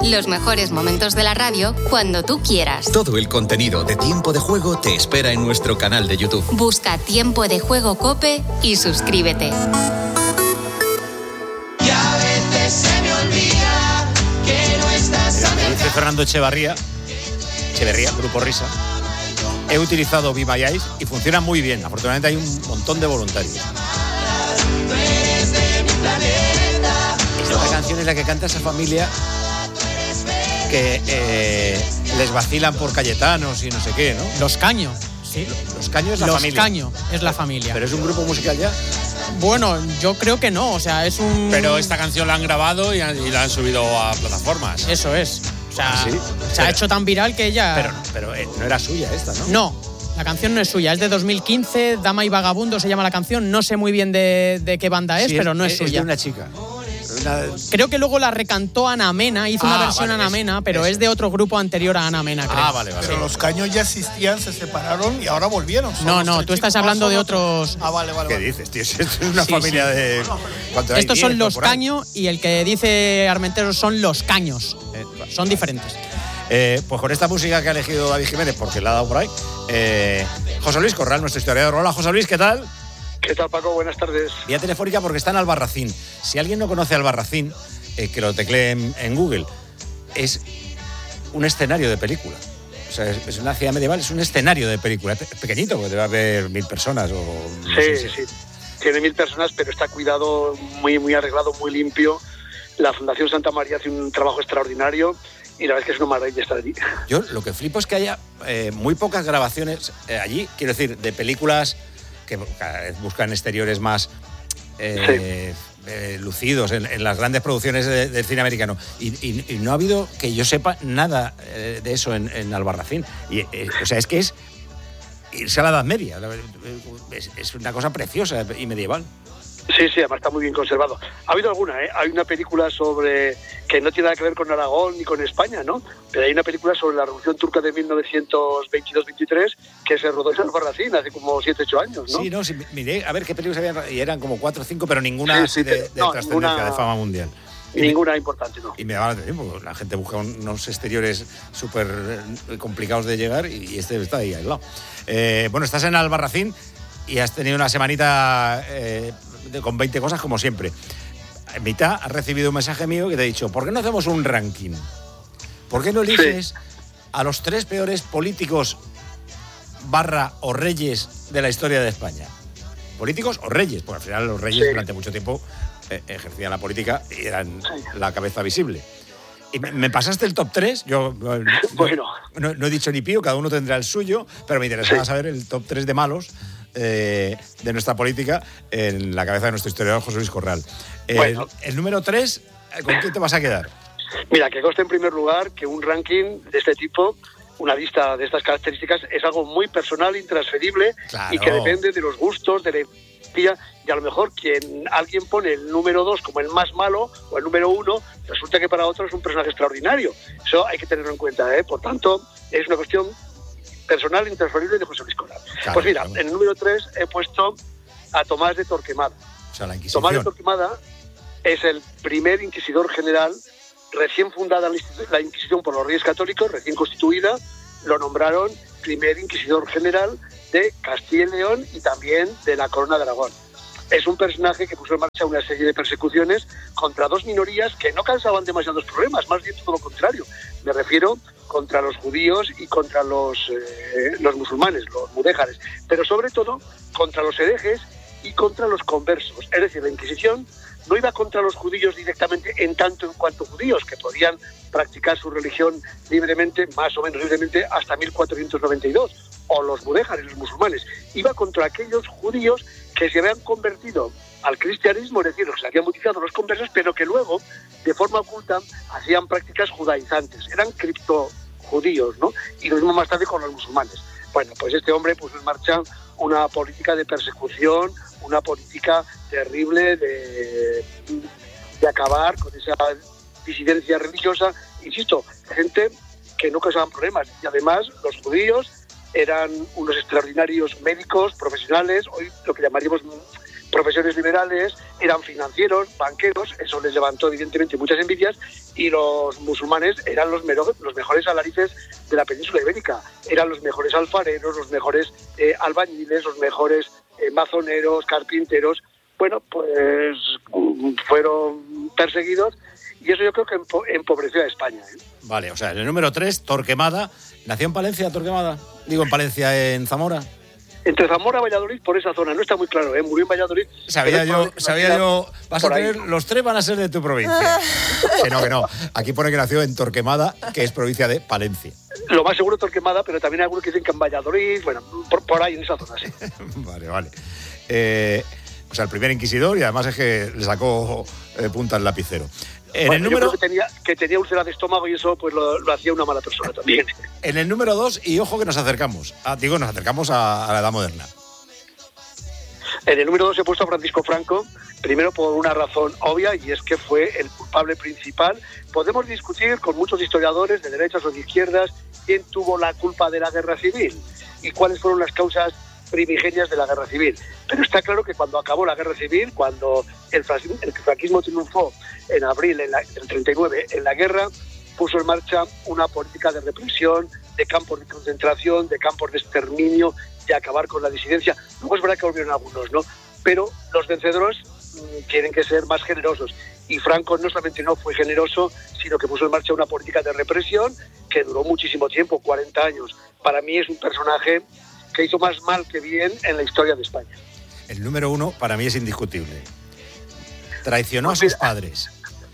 Los mejores momentos de la radio cuando tú quieras. Todo el contenido de Tiempo de Juego te espera en nuestro canal de YouTube. Busca Tiempo de Juego COPE y suscríbete. Y a veces se me olvida que no estás a mi Me dice Fernando Echeverría, Grupo Risa. He utilizado Be My Eyes y funciona muy bien. Afortunadamente hay un montón de voluntarios. Esta canción es la que canta esa familia que les vacilan por Cayetanos y no sé qué, ¿no? Los Caño, sí. Los Caño es la familia. Los Caño es la familia. ¿Pero es un grupo musical ya? Bueno, yo creo que no, o sea, es un... Pero esta canción la han grabado y la han subido a plataformas. Eso es. O sea, ¿Sí? se ha hecho tan viral que ella... Pero no era suya esta, ¿no? No, la canción no es suya, es de 2015, Dama y Vagabundo se llama la canción, no sé muy bien de qué banda es, Sí, pero no es es suya. de una chica. Creo que luego la recantó Ana Mena, hizo una versión Ana Mena, pero es de otro grupo anterior a Ana Mena, creo. Vale. Pero los Caños ya existían, se separaron y ahora volvieron. No, tú estás hablando de otros... Vale. ¿Qué dices, tío? Esto es una familia de... Estos son los Caño y el que dice Armenteros son los Caños. Son diferentes. Pues con esta música que ha elegido David Jiménez, porque la ha dado por ahí, José Luis Corral, nuestro historiador. Hola, José Luis, ¿qué tal? ¿Qué tal, Paco? Buenas tardes. Vía telefónica porque está en Albarracín. Si alguien no conoce Albarracín, que lo teclee en Google, es un escenario de película. O sea, es una ciudad medieval, es un escenario de película. Pequeñito, porque debe haber 1000 personas. Sí. Tiene 1000 personas, pero está cuidado, muy arreglado, muy limpio. La Fundación Santa María hace un trabajo extraordinario y la verdad es que es una maravilla estar allí. Yo lo que flipo es que haya muy pocas grabaciones allí, quiero decir, de películas que cada vez buscan exteriores más lucidos en las grandes producciones del cine americano. Y no ha habido, que yo sepa, nada de eso en Albarracín. O sea, es que es irse a la Edad Media. Es una cosa preciosa y medieval. Sí, además está muy bien conservado. Ha habido alguna, Hay una película sobre que no tiene nada que ver con Aragón ni con España, ¿no? Pero hay una película sobre la Revolución Turca de 1922-23 que se rodó en Albarracín hace como 7-8 años, ¿no? Sí, miré a ver qué películas habían, y eran como 4 o 5, pero ninguna de trascendencia, de fama mundial. Ninguna importante, ¿no? Y me daba la atención, porque la gente busca unos exteriores súper complicados de llegar y este está ahí al lado. Bueno, estás en Albarracín y has tenido una semanita con 20 cosas como siempre. En mitad has recibido un mensaje mío que te ha dicho: ¿por qué no hacemos un ranking? ¿Por qué no eliges a los 3 peores políticos / o reyes de la historia de España? Políticos o reyes, porque al final los reyes durante mucho tiempo ejercían la política y eran la cabeza visible. Y me pasaste el top 3, yo no he dicho ni pío, cada uno tendrá el suyo, pero me interesaba saber el top 3 de malos de nuestra política en la cabeza de nuestro historiador José Luis Corral. El número 3, ¿con quién te vas a quedar? Mira, que conste en primer lugar que un ranking de este tipo, una lista de estas características, es algo muy personal, intransferible, y que depende de los gustos, de la empatía, y a lo mejor alguien pone el número 2 como el más malo o el número 1, resulta que para otro es un personaje extraordinario. Eso hay que tenerlo en cuenta, Por tanto, es una cuestión personal, intransferible de José Luis Corral. Pues mira, en el número 3 he puesto a Tomás de Torquemada. O sea, la Inquisición. Tomás de Torquemada es el primer inquisidor general, recién fundada la Inquisición por los Reyes Católicos, recién constituida, lo nombraron primer inquisidor general de Castilla y León y también de la Corona de Aragón. Es un personaje que puso en marcha una serie de persecuciones contra 2 minorías que no causaban demasiados problemas, más bien todo lo contrario. Me refiero contra los judíos y contra los musulmanes, los mudéjares, pero sobre todo contra los herejes y contra los conversos. Es decir, la Inquisición no iba contra los judíos directamente en tanto en cuanto judíos, que podían practicar su religión libremente, más o menos libremente, hasta 1492, o los mudéjares, los musulmanes. Iba contra aquellos judíos que se habían convertido al cristianismo, es decir, los que se habían bautizado los conversos, pero que luego, de forma oculta, hacían prácticas judaizantes. Eran criptojudíos, ¿no? Y lo mismo más tarde con los musulmanes. Bueno, pues este hombre puso en marcha una política de persecución, una política terrible de acabar con esa disidencia religiosa. Insisto, gente que no causaban problemas. Y además, los judíos eran unos extraordinarios médicos, profesionales, hoy lo que llamaríamos profesiones liberales, eran financieros, banqueros, eso les levantó evidentemente muchas envidias, y los musulmanes eran los mejores alarices de la península ibérica, eran los mejores alfareros, los mejores albañiles, los mejores mazoneros, carpinteros. Bueno, pues fueron perseguidos, y eso yo creo que empobreció a España. Vale, o sea, en el número 3, Torquemada. ¿Nació en Palencia, Torquemada? Digo, en Palencia, en Zamora. Entre Zamora y Valladolid, por esa zona, no está muy claro, murió en Valladolid. Sabía yo, vas a tener, los 3 van a ser de tu provincia. Que no, aquí pone que nació en Torquemada, que es provincia de Palencia. Lo más seguro Torquemada, pero también hay algunos que dicen que en Valladolid, bueno, por ahí en esa zona, sí. Vale. O sea, el primer inquisidor, y además es que le sacó punta al lapicero. El número... Yo creo que tenía úlcera de estómago, y eso pues lo hacía una mala persona también. En el número 2, y ojo que nos acercamos. Nos acercamos a la Edad Moderna. En el número 2 he puesto a Francisco Franco, primero por una razón obvia, y es que fue el culpable principal. Podemos discutir con muchos historiadores de derechas o de izquierdas quién tuvo la culpa de la guerra civil y cuáles fueron las causas primigenias de la guerra civil. Pero está claro que cuando acabó la guerra civil, cuando el franquismo triunfó en abril del 39 en la guerra, puso en marcha una política de represión, de campos de concentración, de campos de exterminio, de acabar con la disidencia. Luego es verdad que volvieron algunos, ¿no? Pero los vencedores tienen que ser más generosos. Y Franco no solamente no fue generoso, sino que puso en marcha una política de represión que duró muchísimo tiempo, 40 años. Para mí es un personaje que hizo más mal que bien en la historia de España. El número 1 para mí es indiscutible. Traicionó a sus padres.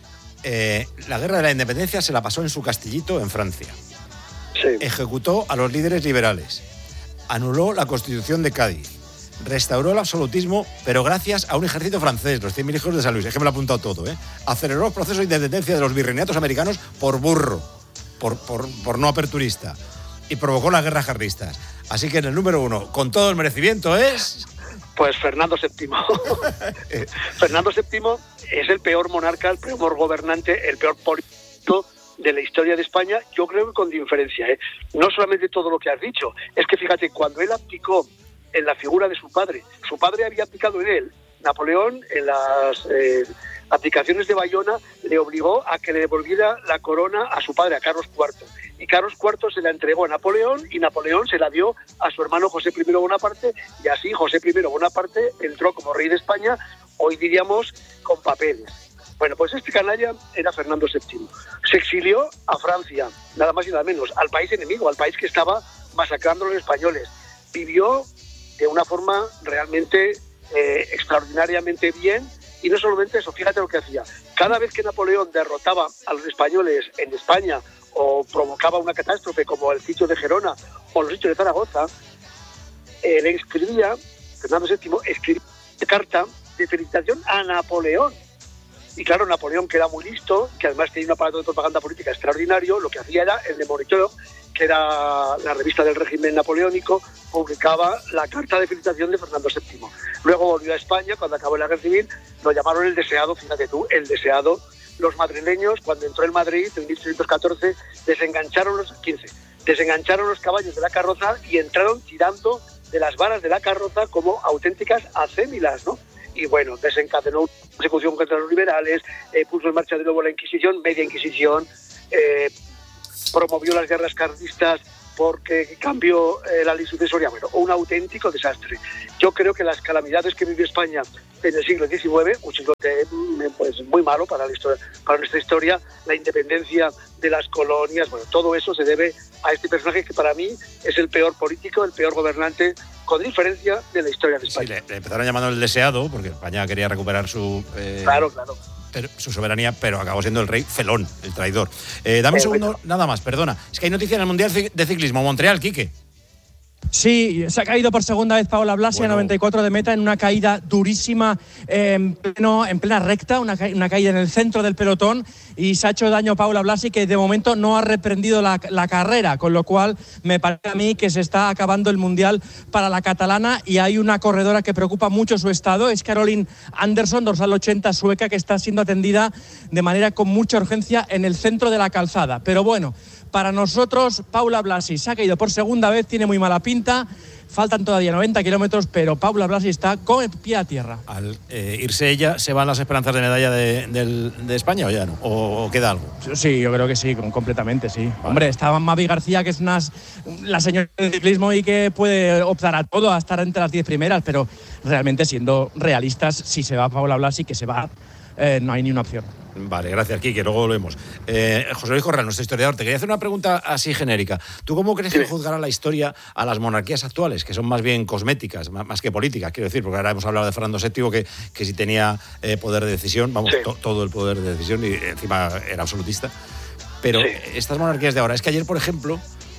La guerra de la independencia se la pasó en su castillito en Francia. Sí. Ejecutó a los líderes liberales. Anuló la Constitución de Cádiz. Restauró el absolutismo, pero gracias a un ejército francés, los 100.000 hijos de San Luis. Es que me lo he apuntado todo. Aceleró los procesos de independencia de los virreinatos americanos por burro, por no aperturista. Y provocó las guerras carlistas. Así que en el número 1, con todo el merecimiento, es... Pues Fernando VII. Fernando VII es el peor monarca, el peor gobernante, el peor político de la historia de España, yo creo que con diferencia. No solamente todo lo que has dicho, es que fíjate, cuando él abdicó en la figura de su padre había abdicado en él. Napoleón, en las abdicaciones de Bayona, le obligó a que le devolviera la corona a su padre, a Carlos IV. Y Carlos IV se la entregó a Napoleón, y Napoleón se la dio a su hermano José I Bonaparte, y así José I Bonaparte entró como rey de España, hoy diríamos con papeles. Bueno, pues este canalla era Fernando VII. Se exilió a Francia, nada más y nada menos, al país enemigo, al país que estaba masacrando a los españoles. Vivió de una forma realmente extraordinariamente bien, y no solamente eso, fíjate lo que hacía. Cada vez que Napoleón derrotaba a los españoles en España o provocaba una catástrofe como el sitio de Gerona o los sitios de Zaragoza, le escribía, Fernando VII escribía una carta de felicitación a Napoleón. Y claro, Napoleón, que era muy listo, que además tenía un aparato de propaganda política extraordinario, lo que hacía era el de Moniteur, que era la revista del régimen napoleónico, publicaba la carta de felicitación de Fernando VII. Luego volvió a España, cuando acabó la guerra civil, lo llamaron el deseado, fíjate tú, el deseado. Los madrileños, cuando entró en Madrid en 1814, desengancharon los caballos de la carroza y entraron tirando de las varas de la carroza como auténticas acémilas, ¿no? Y bueno, desencadenó una persecución contra los liberales, puso en marcha de nuevo la Inquisición, media Inquisición, promovió las guerras carlistas porque cambió la ley sucesoria. Bueno, un auténtico desastre. Yo creo que las calamidades que vivió España en el siglo XIX, un siglo pues muy malo para nuestra historia, la independencia de las colonias, bueno, todo eso se debe a este personaje que para mí es el peor político, el peor gobernante, con diferencia, de la historia de España. Sí, le empezaron llamando el deseado, porque España quería recuperar su... Claro. Su soberanía, pero acabó siendo el rey felón, el traidor. Dame un segundo, nada más, perdona. Es que hay noticia en el Mundial de Ciclismo. Montreal, Quique. Sí, se ha caído por segunda vez Paola Blasi a 94 de meta en una caída durísima en plena recta, una caída en el centro del pelotón, y se ha hecho daño Paola Blasi, que de momento no ha reprendido la carrera, con lo cual me parece a mí que se está acabando el Mundial para la catalana, y hay una corredora que preocupa mucho su estado, es Caroline Anderson, dorsal 80 sueca, que está siendo atendida de manera con mucha urgencia en el centro de la calzada. Pero bueno, para nosotros, Paola Blasi se ha caído por segunda vez, tiene muy mala pinta. 90. Faltan todavía 90 kilómetros, pero Paula Blasi está con el pie a tierra. Al irse ella, ¿se van las esperanzas de medalla de España o ya no? ¿O queda algo? Sí, yo creo que sí, completamente, sí. Vale. Hombre, está Mavi García, que es la señora del ciclismo y que puede optar a todo, a estar entre las 10 primeras, pero realmente, siendo realistas, si se va Paula Blasi, que se va, no hay ni una opción. Vale, gracias, Quique, luego lo vemos. José Luis Corral, nuestro historiador, te quería hacer una pregunta así genérica. ¿Tú cómo crees que juzgará la historia a las monarquías actuales, que son más bien cosméticas, más que políticas, quiero decir? Porque ahora hemos hablado de Fernando VII, que sí tenía poder de decisión, todo el poder de decisión, y encima era absolutista. Pero estas monarquías de ahora, es que ayer, por ejemplo,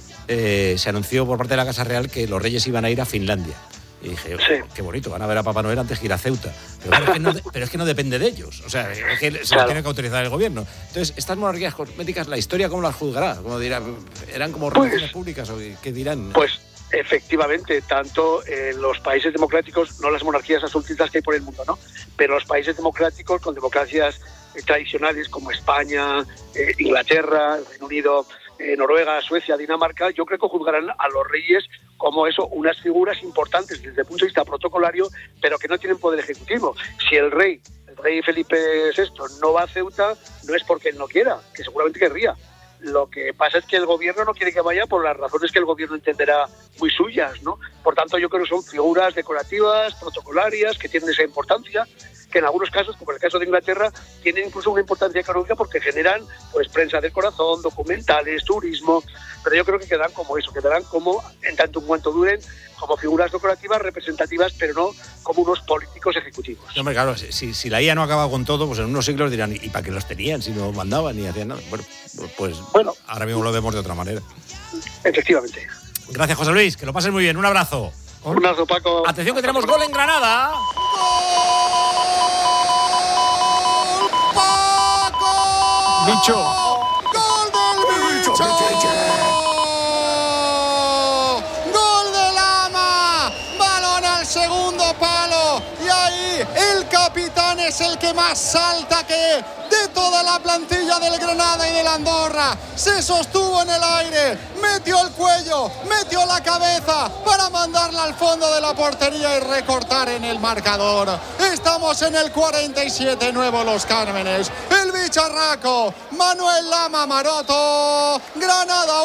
se anunció por parte de la Casa Real que los reyes iban a ir a Finlandia. Y dije, qué bonito, van a ver a Papá Noel antes que ir a Ceuta. Pero es que no depende de ellos. O sea, es que se lo tiene que autorizar el gobierno. Entonces, estas monarquías cosméticas, ¿la historia cómo las juzgará? ¿Cómo dirá? ¿Eran como relaciones públicas o qué dirán? Pues efectivamente, tanto en los países democráticos, no las monarquías absolutistas que hay por el mundo, ¿no? Pero los países democráticos con democracias tradicionales como España, Inglaterra, el Reino Unido, Noruega, Suecia, Dinamarca, yo creo que juzgarán a los reyes como eso, unas figuras importantes desde el punto de vista protocolario, pero que no tienen poder ejecutivo. Si el rey Felipe VI no va a Ceuta, no es porque él no quiera, que seguramente querría. Lo que pasa es que el gobierno no quiere que vaya por las razones que el gobierno entenderá muy suyas, ¿no? Por tanto, yo creo que son figuras decorativas, protocolarias, que tienen esa importancia, que en algunos casos, como en el caso de Inglaterra, tienen incluso una importancia económica porque generan pues prensa del corazón, documentales, turismo, pero yo creo que quedarán como eso, quedarán como, en tanto en cuanto duren, como figuras decorativas, representativas, pero no como unos políticos ejecutivos. Hombre, claro, si la IA no acaba con todo, pues en unos siglos dirán, ¿y para qué los tenían si no mandaban ni hacían nada? Bueno, ahora mismo lo vemos de otra manera. Efectivamente. Gracias, José Luis, que lo pases muy bien, un abrazo. Un abrazo, Paco. Atención que tenemos gol en Granada. Bicho. ¡Gol del Bicho! ¡Gol de Lama! Balón al segundo palo. Y ahí el capitán es el que más salta que de toda la plantilla del Granada y del Andorra. Se sostuvo en el aire, metió el cuello, metió la cabeza para mandarla al fondo de la portería y recortar en el marcador. Estamos en el 47, Nuevo Los Cármenes. El bicharraco, Manuel Lama Maroto. Granada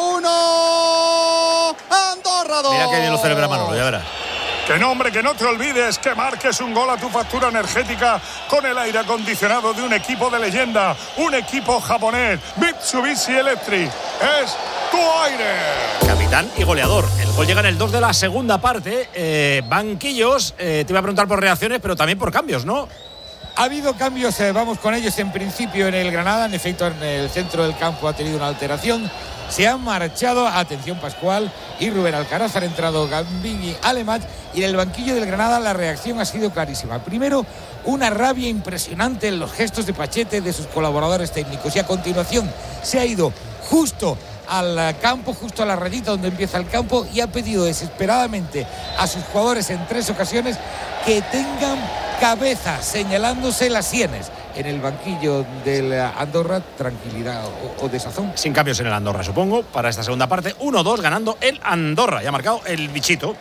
1, Andorra 2. Mira que bien lo celebra Manolo, ya verás. Que no, hombre, que no te olvides que marques un gol a tu factura energética con el aire acondicionado de un equipo de leyenda, un equipo japonés, Mitsubishi Electric. Es tu aire. Capitán y goleador. El gol llega en el 2 de la segunda parte. Banquillos, te iba a preguntar por reacciones, pero también por cambios, ¿no? Ha habido cambios, vamos con ellos en principio en el Granada. En efecto, en el centro del campo ha tenido una alteración. Se han marchado, atención Pascual y Rubén Alcaraz, han entrado Gambín y Alemach, y en el banquillo del Granada la reacción ha sido clarísima. Primero, una rabia impresionante en los gestos de Pachete, de sus colaboradores técnicos, y a continuación se ha ido justo al campo, justo a la rayita donde empieza el campo, y ha pedido desesperadamente a sus jugadores en 3 ocasiones que tengan cabeza, señalándose las sienes. En el banquillo del Andorra, tranquilidad o desazón. Sin cambios en el Andorra, supongo, para esta segunda parte. 1-2 ganando el Andorra. Ya ha marcado el bichito.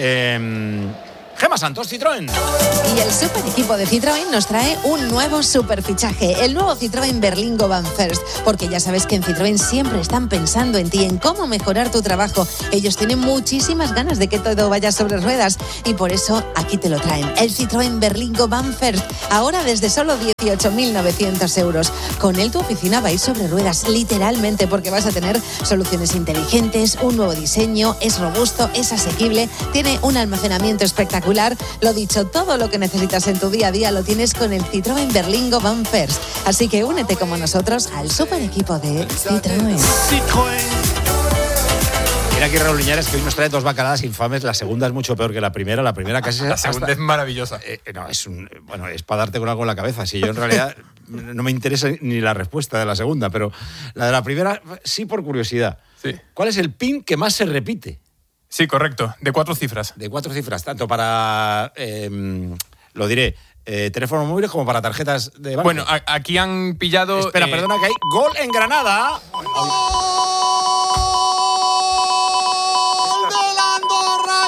Gemma Santos, Citroën. Y el super equipo de Citroën nos trae un nuevo super fichaje, el nuevo Citroën Berlingo Van First, porque ya sabes que en Citroën siempre están pensando en ti, en cómo mejorar tu trabajo. Ellos tienen muchísimas ganas de que todo vaya sobre ruedas y por eso aquí te lo traen. El Citroën Berlingo Van First, ahora desde solo 18.900 euros. Con él tu oficina va a ir sobre ruedas, literalmente, porque vas a tener soluciones inteligentes, un nuevo diseño, es robusto, es asequible, tiene un almacenamiento espectacular. Lo dicho, todo lo que necesitas en tu día a día lo tienes con el Citroën Berlingo Van First. Así que únete como nosotros al super equipo de Citroën. Mira aquí Raúl Liñares, que hoy nos trae 2 bacaladas infames. La segunda es mucho peor que la primera. La primera casi La segunda es maravillosa. No, es para darte con algo en la cabeza. Si yo en realidad no me interesa ni la respuesta de la segunda, pero la de la primera sí por curiosidad. Sí. ¿Cuál es el PIN que más se repite? Sí, correcto. De 4 cifras. De 4 cifras, tanto para, lo diré, teléfonos móviles como para tarjetas de banco. Bueno, aquí han pillado... Espera, perdona, que hay gol en Granada. ¡Gol del Andorra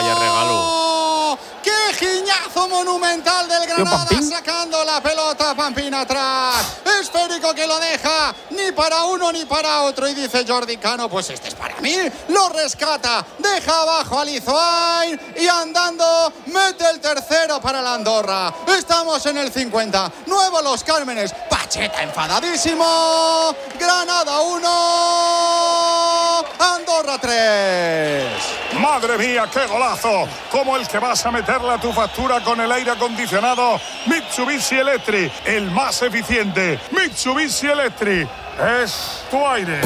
Vaya regalo. ¡Qué giñazo monumental del Granada! Sacando la pelota, Pampín atrás. Esférico que lo deja ni para uno ni para otro. Y dice Jordi Cano, pues este es para mí. Lo rescata, deja abajo a Lizoain y andando mete el tercero para la Andorra. Estamos en el 50. Nuevo Los Cármenes. Pacheta enfadadísimo. Granada 1. Andorra 3. Madre mía, qué golazo. Como el que vas a meterle a tu factura con el aire acondicionado Mitsubishi Electric. El más eficiente. Mitsubishi Electric. Es tu aire.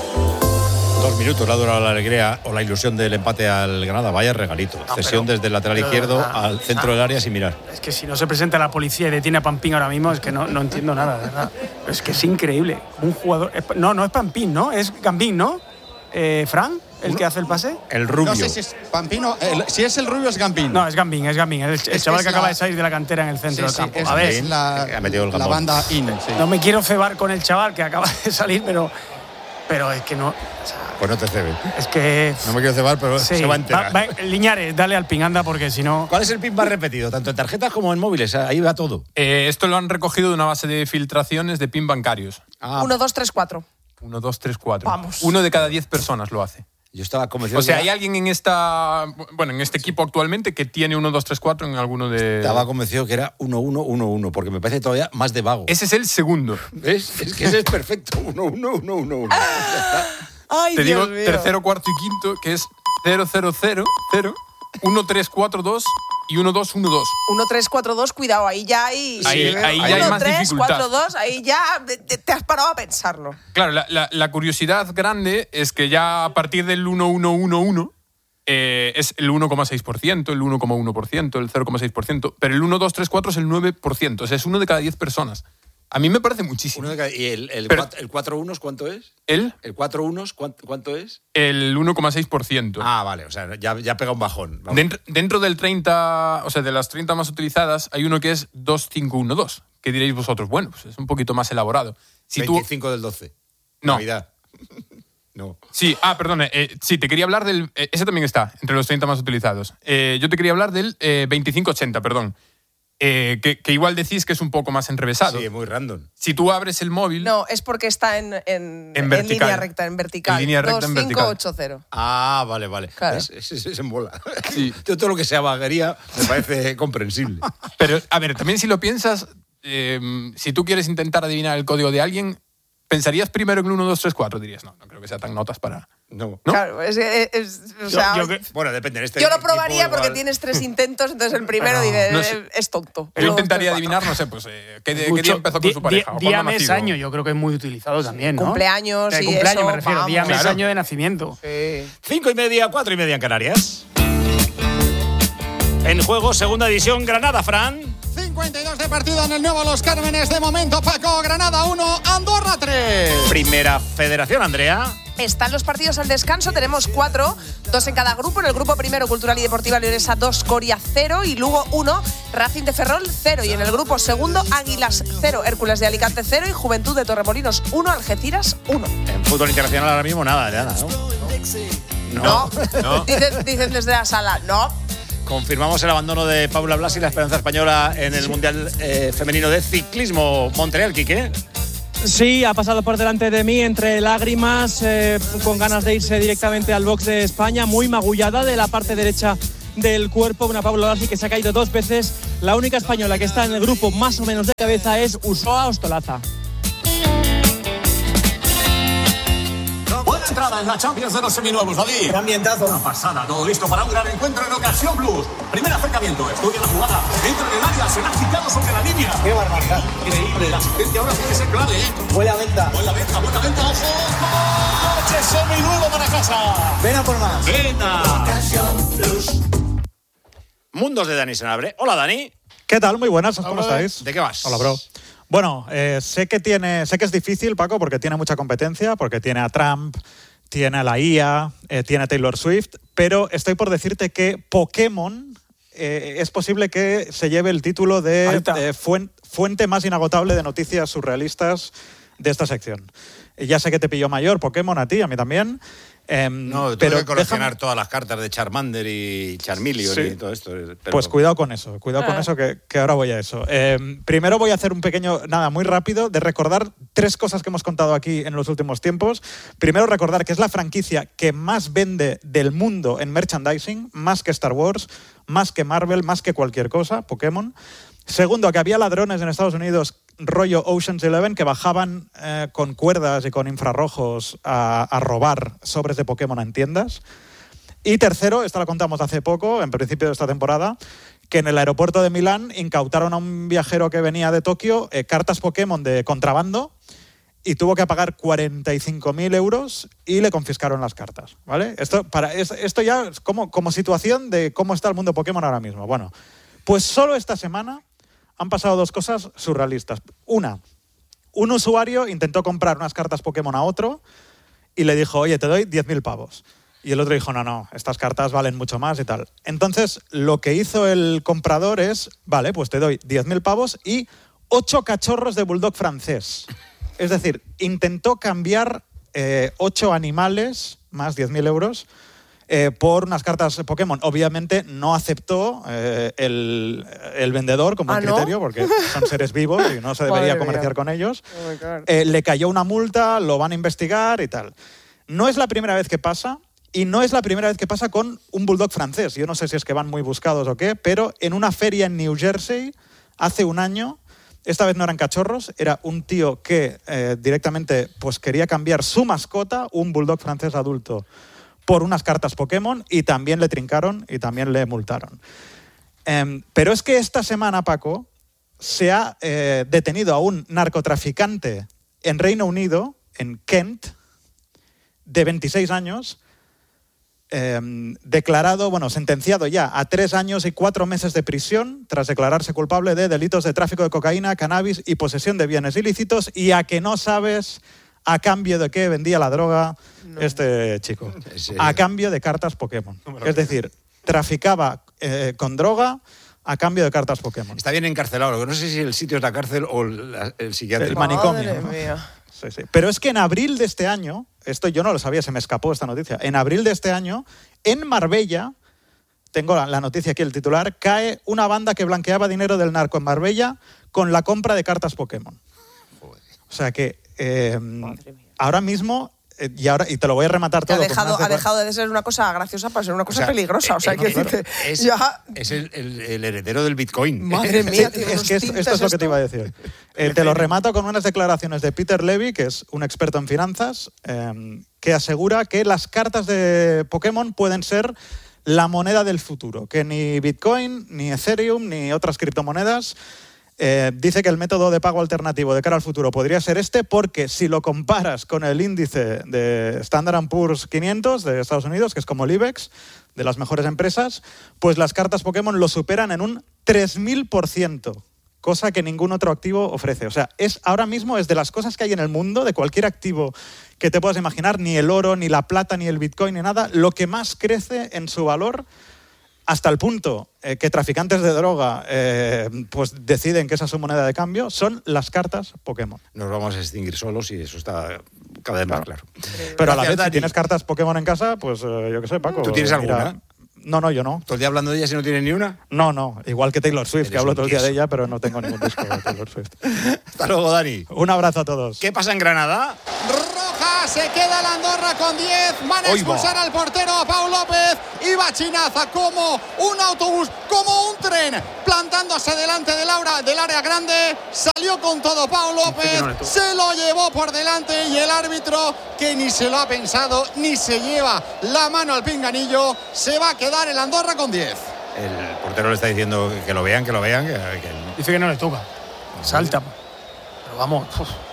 2 minutos ha durado la alegría o la ilusión del empate al Granada. Vaya regalito. Cesión desde el lateral izquierdo al centro del área sin mirar. Es que si no se presenta la policía y detiene a Pampín ahora mismo, es que no entiendo nada, de verdad. Es que es increíble. Un jugador... No es Pampín, ¿no? Es Gambín, ¿no? ¿Fran? ¿El que hace el pase? El rubio. No sé si es Pampino. Si es el rubio, es Gambín. No, es Gambín. El chaval que acaba de salir de la cantera en el centro del campo. A ver, la banda in. Sí. No me quiero cebar con el chaval que acaba de salir, pero es que no. O sea, pues no te cebes. Es que. No me quiero cebar, pero sí, se va a enterar. Liñares, dale al pin, anda, porque si no. ¿Cuál es el pin más repetido? Tanto en tarjetas como en móviles. Ahí va todo. Esto lo han recogido de una base de filtraciones de pin bancarios. 1, 2, 3, 4. 1, 2, 3, 4. Vamos. 1 de cada 10 personas lo hace. Yo estaba convencido. O sea, hay alguien en este equipo actualmente que tiene 1, 2, 3, 4 en alguno de. Estaba convencido que era 1, 1, 1, 1, porque me parece todavía más de vago. Ese es el segundo. ¿Ves? Es que ese es perfecto. 1, 1, 1, 1, 1. Ay, te Dios digo mío. tercero, cuarto y quinto, que es 0, 0, 0, 0, 1, 3, 4, 2 y 1, 2, 1, 2. 1, 3, 4, 2, cuidado, ahí ya hay. Ahí ya hay más 1, 3, dificultad. 4, 2, ahí ya te has parado a pensarlo. Claro, la curiosidad grande es que ya a partir del 1, 1, 1, 1 es el 1,6%, el 1,1%, el 0,6%, pero el 1, 2, 3, 4 es el 9%, o sea, es 1 de cada 10 personas. A mí me parece muchísimo. ¿Y el 4 unos cuánto es? ¿El? ¿El 4 unos cuánto es? El 1,6%. Ah, vale, o sea, ya pega un bajón. Dentro del 30, o sea, de las 30 más utilizadas, hay uno que es 2512. ¿Qué diréis vosotros? Bueno, pues es un poquito más elaborado. 25 del 12. No. Navidad. No. Sí, perdón. Sí, te quería hablar del. Ese también está entre los 30 más utilizados. Yo te quería hablar del 2580, perdón. Que igual decís que es un poco más enrevesado. Sí, es muy random. Si tú abres el móvil. No, es porque está en línea recta, en vertical. En línea recta, en vertical. 2580. Ah, vale. Claro. Se embola. Sí. Yo todo lo que sea vaguería me parece comprensible. Pero, a ver, también si lo piensas, si tú quieres intentar adivinar el código de alguien, ¿pensarías primero en el 1, 2, 3, 4? Dirías, no creo que sea tan notas para. No. Claro, o sea, bueno, depende. yo lo probaría porque tienes 3 intentos, entonces el primero es tonto. Yo intentaría adivinar, no sé, pues, ¿qué día empezó con su pareja? Día, mes, año, yo creo que es muy utilizado también, ¿no? Cumpleaños y cumpleaños eso, me refiero, vamos. día, mes, Claro. año de nacimiento. Sí. 5:30, 4:30 en Canarias. En juego, segunda edición, Granada, Fran. 52 de partido en el nuevo Los Cármenes. De momento, Paco, Granada 1, Andorra 3. Primera Federación, Andrea. Están los partidos al descanso, tenemos 4, 2 en cada grupo. En el grupo primero, Cultural y Deportiva Leonesa 2, Coria 0 y Lugo 1, Racing de Ferrol 0. Y en el grupo segundo, Águilas 0, Hércules de Alicante 0 y Juventud de Torremolinos 1, Algeciras 1. En fútbol internacional ahora mismo nada, ¿no? No. Dicen desde la sala, no. Confirmamos el abandono de Paula Blasi, la esperanza española en el Mundial Femenino de Ciclismo Montreal, Quique. Sí, ha pasado por delante de mí entre lágrimas, con ganas de irse directamente al box de España, muy magullada de la parte derecha del cuerpo, una Paula Blasi que se ha caído 2 veces. La única española que está en el grupo más o menos de cabeza es Usoa Ostolaza. Buena entrada en la Champions de los seminuevos, David. Qué ambientazo. Una pasada, todo listo para un gran encuentro en Ocasión Plus. Primer acercamiento, estudia la jugada, entra en el área, se la ha quitado sobre la línea. Qué barbaridad. Increíble, la asistencia ahora tiene que ser clave, ¿eh? Buena venta, ojo. Coche seminuevo para casa. Ven a por más. Venga. Mundos de Dani Sanabria. Hola, Dani. ¿Qué tal? Muy buenas, ¿cómo estáis? ¿De qué vas? Hola, bro. Bueno, sé que es difícil, Paco, porque tiene mucha competencia, porque tiene a Trump, tiene a la IA, tiene a Taylor Swift, pero estoy por decirte que Pokémon es posible que se lleve el título de fuente más inagotable de noticias surrealistas de esta sección. Ya sé que te pilló mayor Pokémon a ti, a mí también. No, tengo que coleccionar todas las cartas de Charmander y Charmeleon y todo esto. Pero... Pues cuidado con eso, que ahora voy a eso. Primero voy a hacer un pequeño, muy rápido, de recordar 3 cosas que hemos contado aquí en los últimos tiempos. Primero, recordar que es la franquicia que más vende del mundo en merchandising, más que Star Wars, más que Marvel, más que cualquier cosa, Pokémon. Segundo, que había ladrones en Estados Unidos rollo Ocean's 11 que bajaban con cuerdas y con infrarrojos a robar sobres de Pokémon en tiendas. Y tercero, esta la contamos hace poco, en principio de esta temporada, que en el aeropuerto de Milán incautaron a un viajero que venía de Tokio cartas Pokémon de contrabando y tuvo que pagar 45.000 euros y le confiscaron las cartas, ¿vale? Esto ya es como situación de cómo está el mundo Pokémon ahora mismo. Bueno, pues solo esta semana han pasado 2 cosas surrealistas. Una, un usuario intentó comprar unas cartas Pokémon a otro y le dijo, oye, te doy 10.000 pavos. Y el otro dijo, no, estas cartas valen mucho más y tal. Entonces, lo que hizo el comprador es, vale, pues te doy 10.000 pavos y 8 cachorros de bulldog francés. Es decir, intentó cambiar 8 animales más 10.000 euros por unas cartas Pokémon. Obviamente no aceptó el vendedor como criterio, porque son seres vivos y no se debería comerciar con ellos. Le cayó una multa, lo van a investigar y tal. No es la primera vez que pasa, y no es la primera vez que pasa con un bulldog francés. Yo no sé si es que van muy buscados o qué, pero en una feria en New Jersey, hace un año, esta vez no eran cachorros, era un tío que directamente pues, quería cambiar su mascota, un bulldog francés adulto, por unas cartas Pokémon, y también le trincaron y también le multaron. Pero es que esta semana, Paco, se ha detenido a un narcotraficante en Reino Unido, en Kent, de 26 años, sentenciado ya a 3 años y 4 meses de prisión tras declararse culpable de delitos de tráfico de cocaína, cannabis y posesión de bienes ilícitos, y a que no sabes a cambio de qué vendía la droga este chico. A cambio de cartas Pokémon. Es decir, traficaba con droga a cambio de cartas Pokémon. Está bien encarcelado, no sé si el sitio es la cárcel o el psiquiátrico. El manicomio. Madre mía. Sí. Pero es que en abril de este año, esto yo no lo sabía, se me escapó esta noticia, en abril de este año, en Marbella, tengo la noticia aquí, el titular, cae una banda que blanqueaba dinero del narco en Marbella con la compra de cartas Pokémon. Joder. O sea que ahora mismo, y te lo voy a rematar todo. Ha dejado de ser una cosa graciosa para ser una cosa peligrosa. Es el heredero del Bitcoin. Madre mía, tío, es que esto es lo que te iba a decir. Te lo remato con unas declaraciones de Peter Levy, que es un experto en finanzas, que asegura que las cartas de Pokémon pueden ser la moneda del futuro, que ni Bitcoin, ni Ethereum, ni otras criptomonedas. Dice que el método de pago alternativo de cara al futuro podría ser porque si lo comparas con el índice de Standard & Poor's 500 de Estados Unidos, que es como el IBEX, de las mejores empresas, pues las cartas Pokémon lo superan en un 3000%, cosa que ningún otro activo ofrece. O sea, ahora mismo es de las cosas que hay en el mundo, de cualquier activo que te puedas imaginar, ni el oro, ni la plata, ni el Bitcoin, ni nada, lo que más crece en su valor, hasta el punto que traficantes de droga pues deciden que esa es su moneda de cambio, son las cartas Pokémon. Nos vamos a extinguir solos y eso está cada vez más claro. Pero a la vez, si tienes cartas Pokémon en casa, pues yo qué sé, Paco. ¿Tú tienes alguna? No, yo no. ¿Todo el día hablando de ella si no tienes ni una? No. Igual que Taylor Swift, que hablo todo el día de ella, pero no tengo ningún disco de Taylor Swift. Hasta luego, Dani. Un abrazo a todos. ¿Qué pasa en Granada? Roja, se queda la Andorra con 10. Van a expulsar al portero, a Pau López. Iba Chinaza como un autobús, como un tren, plantándose delante del área grande. Salió con todo Pau López, se lo llevó por delante y el árbitro, que ni se lo ha pensado, ni se lleva la mano al pinganillo, se va a quedar el Andorra con 10. El portero le está diciendo que lo vean. Dice que no le toca. Salta. Pero vamos.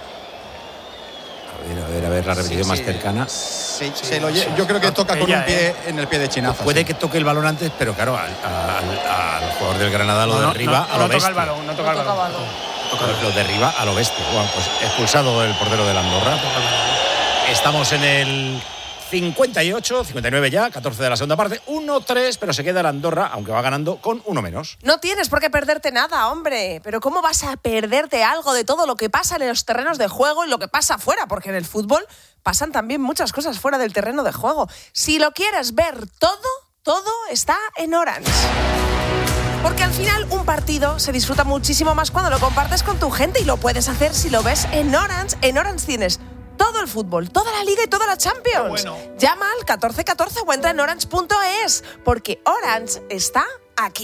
A ver la repetición más cercana. Sí, yo creo que toca con un pie en el pie de Chinaza. Puede que toque el balón antes, pero claro, al jugador del Granada lo derriba a lo bestia. No toca el balón. Lo derriba a lo bestia. Bueno, pues expulsado el portero del Andorra. Estamos en el 59 ya, 14 de la segunda parte, 1-3, pero se queda el Andorra, aunque va ganando con uno menos. No tienes por qué perderte nada, hombre. Pero ¿cómo vas a perderte algo de todo lo que pasa en los terrenos de juego y lo que pasa fuera? Porque en el fútbol pasan también muchas cosas fuera del terreno de juego. Si lo quieres ver todo está en Orange. Porque al final un partido se disfruta muchísimo más cuando lo compartes con tu gente y lo puedes hacer si lo ves en Orange. En Orange tienes todo el fútbol, toda la Liga y toda la Champions. Bueno. Llama al 1414 o entra en orange.es porque Orange está aquí.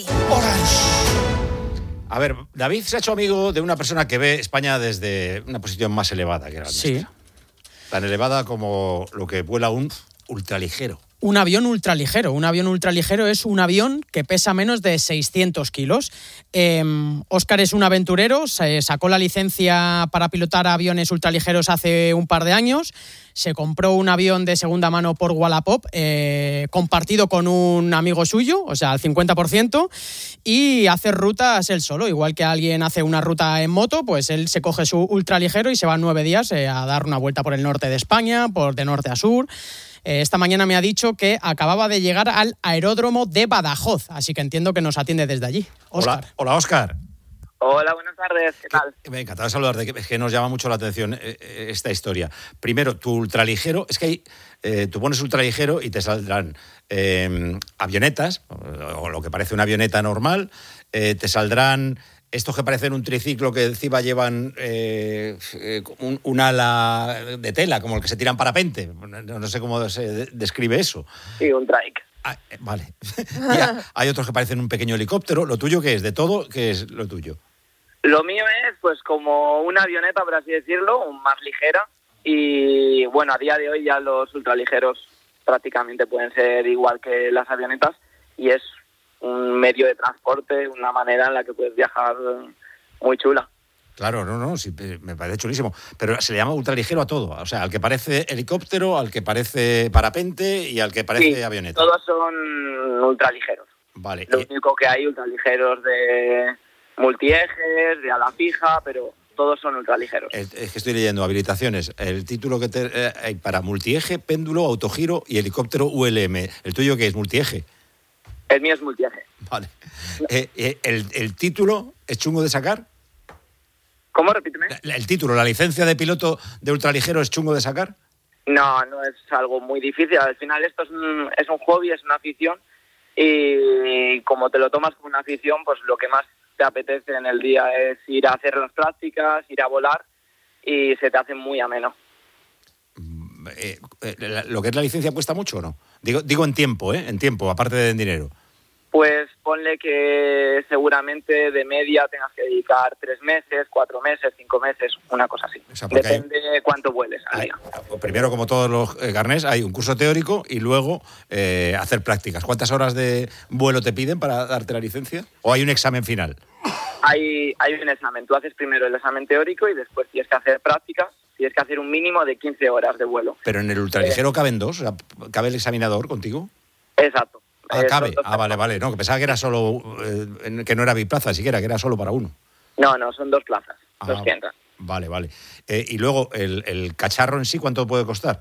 A ver, David se ha hecho amigo de una persona que ve España desde una posición más elevada que la nuestra. Sí. Tan elevada como lo que vuela un ultraligero. Un avión ultraligero. Un avión ultraligero es un avión que pesa menos de 600 kilos. Óscar es un aventurero, se sacó la licencia para pilotar aviones ultraligeros hace un par de años. Se compró un avión de segunda mano por Wallapop, compartido con un amigo suyo, o sea, al 50%, y hace rutas él solo. Igual que alguien hace una ruta en moto, pues él se coge su ultraligero y se va 9 días a dar una vuelta por el norte de España, por de norte a sur. Esta mañana me ha dicho que acababa de llegar al aeródromo de Badajoz, así que entiendo que nos atiende desde allí. Óscar. Hola, Óscar. Hola, buenas tardes, ¿qué tal? Me encantaba saludarte, es que nos llama mucho la atención esta historia. Primero, tu ultraligero, es que tú pones ultraligero y te saldrán avionetas, o lo que parece una avioneta normal, te saldrán estos que parecen un triciclo que encima llevan un ala de tela, como el que se tiran parapente. No sé cómo se describe eso. Sí, un trike. Vale. Hay otros que parecen un pequeño helicóptero. ¿Lo tuyo qué es? ¿De todo qué es lo tuyo? Lo mío es pues como una avioneta, por así decirlo, más ligera. Y bueno, a día de hoy ya los ultraligeros prácticamente pueden ser igual que las avionetas. Y es un medio de transporte, una manera en la que puedes viajar muy chula. Claro, no, sí, me parece chulísimo. Pero se le llama ultraligero a todo. O sea, al que parece helicóptero, al que parece parapente y al que parece avioneta. Todos son ultraligeros. Vale. Lo único que hay ultraligeros de multiejes, de ala fija, pero todos son ultraligeros. Es que estoy leyendo habilitaciones. El título que hay para multieje, péndulo, autogiro y helicóptero ULM. ¿El tuyo qué es? ¿Multieje? El mío es multieje. Vale. ¿El título es chungo de sacar? ¿Cómo? Repíteme. ¿El título, la licencia de piloto de ultraligero es chungo de sacar? No es algo muy difícil. Al final esto es un hobby, es una afición. Y como te lo tomas como una afición, pues lo que más te apetece en el día es ir a hacer las prácticas, ir a volar y se te hace muy ameno. ¿Lo que es la licencia cuesta mucho o no? Digo en tiempo, aparte de en dinero. Pues ponle que seguramente de media tengas que dedicar 3 meses, 4 meses, 5 meses, una cosa así. O sea, depende de cuánto vueles al día. Primero, como todos los carnés, hay un curso teórico y luego hacer prácticas. ¿Cuántas horas de vuelo te piden para darte la licencia? ¿O hay un examen final? Hay un examen. Tú haces primero el examen teórico y después tienes que hacer prácticas. Tienes que hacer un mínimo de 15 horas de vuelo. Pero en el ultraligero caben 2, o sea, ¿cabe el examinador contigo? Exacto. Cabe. Vale. No, que pensaba que era solo, que no era biplaza siquiera, que era solo para uno. No, son 2 plazas, 200. Vale. Y luego, ¿el cacharro en sí cuánto puede costar?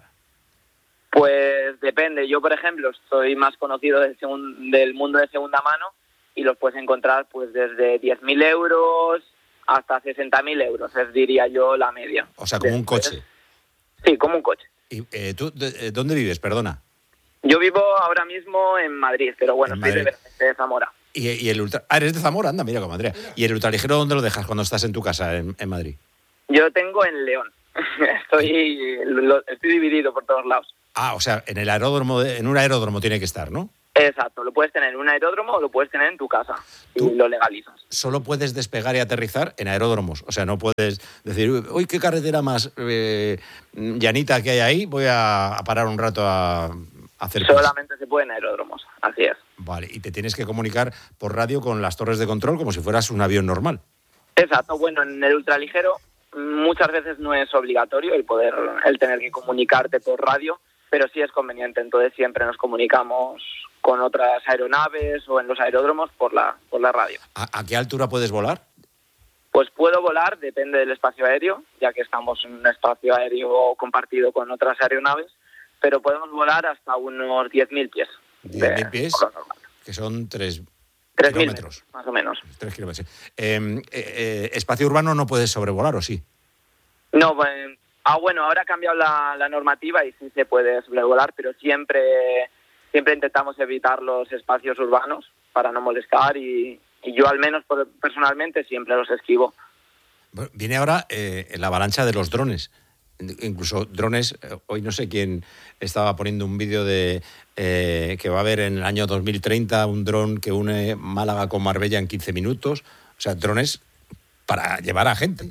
Pues depende. Yo, por ejemplo, soy más conocido del mundo de segunda mano y los puedes encontrar pues desde 10.000 euros hasta 60.000 euros, diría yo, la media. O sea, como un coche. Sí, como un coche. ¿Y tú dónde vives, perdona? Yo vivo ahora mismo en Madrid, pero bueno, soy de Zamora. ¿Y el eres de Zamora? Anda, mira, comadre. ¿Y el ultraligero dónde lo dejas cuando estás en tu casa en Madrid? Yo lo tengo en León. Estoy dividido por todos lados. O sea, en un aeródromo tiene que estar, ¿no? Exacto, lo puedes tener en un aeródromo o lo puedes tener en tu casa y lo legalizas. Solo puedes despegar y aterrizar en aeródromos, o sea, no puedes decir, uy, qué carretera más llanita que hay ahí, voy a parar un rato a hacer... Solamente se puede en aeródromos, así es. Vale, y te tienes que comunicar por radio con las torres de control como si fueras un avión normal. Exacto, bueno, en el ultraligero muchas veces no es obligatorio el tener que comunicarte por radio, pero sí es conveniente, entonces siempre nos comunicamos con otras aeronaves o en los aeródromos por la radio. ¿A qué altura puedes volar? Pues puedo volar, depende del espacio aéreo, ya que estamos en un espacio aéreo compartido con otras aeronaves, pero podemos volar hasta unos 10.000 pies. 10.000 pies, que son 3 kilómetros. Más o menos. 3 kilómetros. Espacio urbano no puedes sobrevolar, ¿o sí? No, bueno, ahora ha cambiado la normativa y sí se puede sobrevolar, pero siempre intentamos evitar los espacios urbanos para no molestar y yo al menos personalmente siempre los esquivo. Bueno, viene ahora la avalancha de los drones. Incluso drones, hoy no sé quién estaba poniendo un vídeo de que va a haber en el año 2030 un dron que une Málaga con Marbella en 15 minutos. O sea, drones para llevar a gente.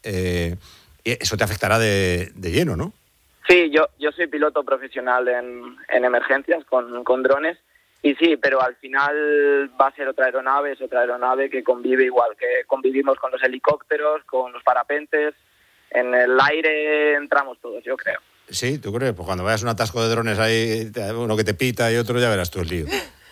Eso te afectará de lleno, ¿no? Sí, yo soy piloto profesional en emergencias con drones y sí, pero al final va a ser otra aeronave, es otra aeronave que convive igual que convivimos con los helicópteros, con los parapentes. En el aire entramos todos, yo creo. Sí, ¿tú crees? Pues cuando veas un atasco de drones ahí, uno que te pita y otro, ya verás tú el lío.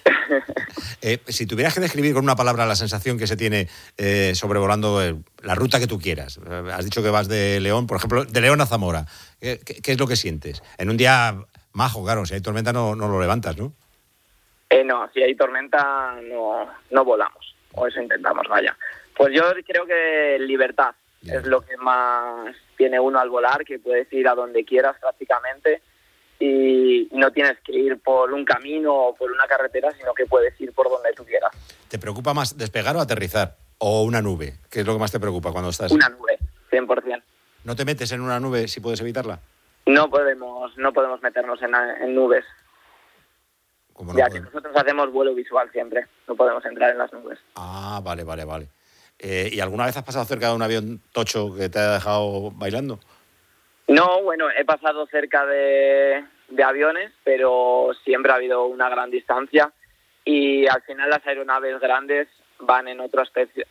Si tuvieras que describir con una palabra la sensación que se tiene sobrevolando la ruta que tú quieras. Has dicho que vas de León, por ejemplo, de León a Zamora. ¿Qué es lo que sientes? En un día majo, claro, si hay tormenta no lo levantas, ¿no? No, si hay tormenta no volamos, o eso intentamos, vaya. Pues yo creo que libertad es lo que más tiene uno al volar, que puedes ir a donde quieras prácticamente y no tienes que ir por un camino o por una carretera, sino que puedes ir por donde tú quieras. ¿Te preocupa más despegar o aterrizar? ¿O una nube? ¿Qué es lo que más te preocupa cuando estás...? Una nube, 100%. ¿No te metes en una nube si puedes evitarla? No podemos meternos en nubes. ¿Cómo no ya podemos? que nosotros hacemos vuelo visual siempre, no podemos entrar en las nubes. Ah, vale. ¿Y alguna vez has pasado cerca de un avión tocho que te ha dejado bailando? No, bueno, he pasado cerca de aviones, pero siempre ha habido una gran distancia y al final las aeronaves grandes van en otro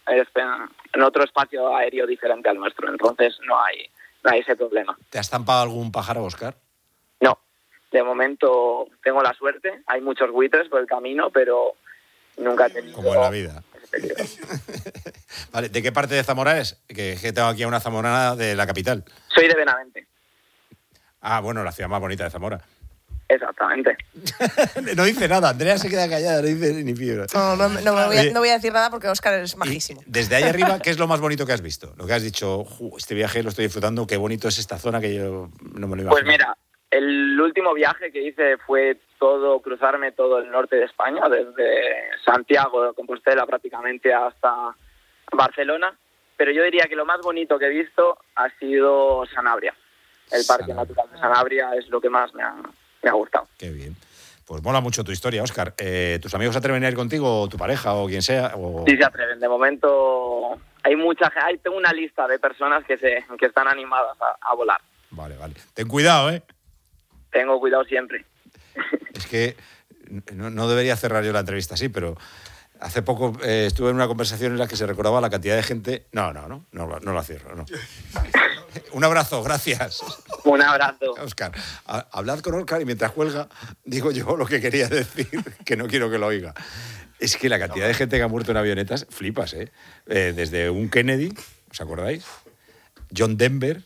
espacio aéreo diferente al nuestro, entonces no hay ese problema. ¿Te has estampado algún pájaro, Óscar? No, de momento tengo la suerte, hay muchos buitres por el camino, pero nunca he tenido... Como en la vida. Vale, ¿de qué parte de Zamora es? Que tengo aquí a una zamorana de la capital. Soy de Benavente. Ah, bueno, la ciudad más bonita de Zamora. Exactamente. No dice nada, Andrea se queda callada, no dice ni piedra. No voy a decir nada porque Óscar es majísimo. Desde ahí arriba, ¿qué es lo más bonito que has visto? Lo que has dicho, este viaje lo estoy disfrutando, qué bonito es esta zona que yo no me lo imagino. Pues mira, el último viaje que hice fue cruzarme todo el norte de España, desde Santiago de Compostela prácticamente hasta Barcelona, pero yo diría que lo más bonito que he visto ha sido Sanabria. El Parque Natural de Sanabria es lo que más me ha gustado. Qué bien. Pues mola mucho tu historia, Óscar. ¿Tus amigos se atreven a ir contigo, o tu pareja, o quien sea? O... Sí, se atreven. De momento tengo una lista de personas que están animadas a volar. Vale. Ten cuidado, ¿eh? Tengo cuidado siempre. Es que no debería cerrar yo la entrevista así, pero hace poco estuve en una conversación en la que se recordaba la cantidad de gente... No la cierro, no. Un abrazo, gracias. Un abrazo. Óscar, hablad con Óscar y mientras cuelga digo yo lo que quería decir, que no quiero que lo oiga. Es que la cantidad de gente que ha muerto en avionetas, flipas, ¿eh? Desde un Kennedy, ¿os acordáis? John Denver...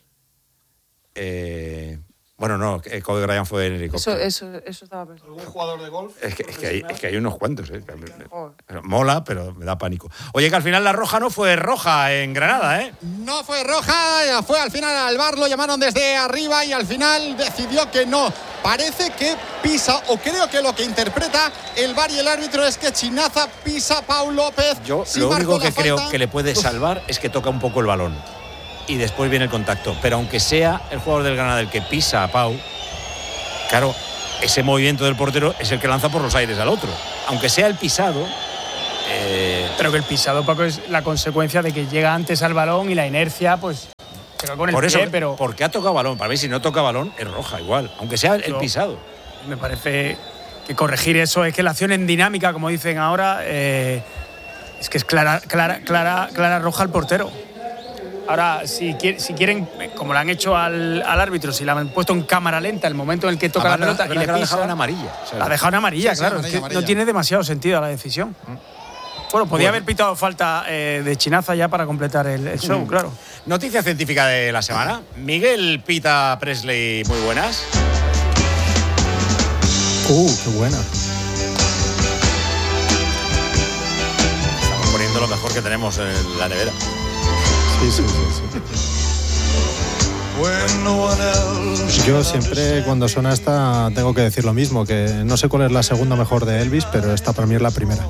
Bueno, no, Kobe Bryant fue en helicóptero. Eso estaba pensando. ¿Algún jugador de golf? Es que hay unos cuantos, ¿eh? Mola, pero me da pánico. Oye, que al final la roja no fue roja en Granada, ¿eh? No fue roja, fue al final al VAR, lo llamaron desde arriba y al final decidió que no. Parece que pisa, o creo que lo que interpreta el VAR y el árbitro es que Chinaza pisa a Pau López. Yo lo único que creo que le puede salvar es que toca un poco el balón y después viene el contacto. Pero aunque sea el jugador del Granada el que pisa a Pau, claro, ese movimiento del portero es el que lanza por los aires al otro. Aunque sea el pisado... Pero que el pisado, Paco, es la consecuencia de que llega antes al balón y la inercia, pues... Con el por eso, pie, pero... porque ha tocado balón. Para mí, si no toca balón, es roja igual. Aunque sea el pisado. Me parece que corregir eso es que la acción en dinámica, como dicen ahora, es que es clara roja al portero. Ahora, si quieren, como lo han hecho al árbitro, si la han puesto en cámara lenta el momento en el que toca la pelota y le pisa, la ha dejado en amarilla. O sea, la ha dejado en amarilla, claro. Amarilla, es que no tiene demasiado sentido la decisión. Bueno, podía haber pitado falta de Chinaza ya para completar el show, claro. Noticia científica de la semana. Miguel Pita Presley, muy buenas. Qué buena. Estamos poniendo lo mejor que tenemos en la nevera. Sí. Yo siempre cuando suena esta tengo que decir lo mismo, que no sé cuál es la segunda mejor de Elvis, pero esta para mí es la primera.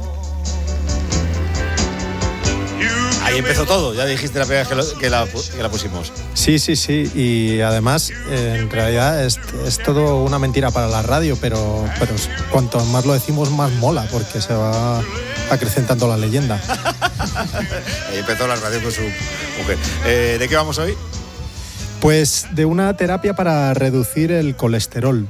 Ahí empezó todo, ya dijiste la primera vez que la pusimos. Sí, y además en realidad es todo una mentira para la radio, pero cuanto más lo decimos más mola, porque se va acrecentando la leyenda. Ahí empezó la radio con su mujer. ¿De qué vamos hoy? Pues de una terapia para reducir el colesterol.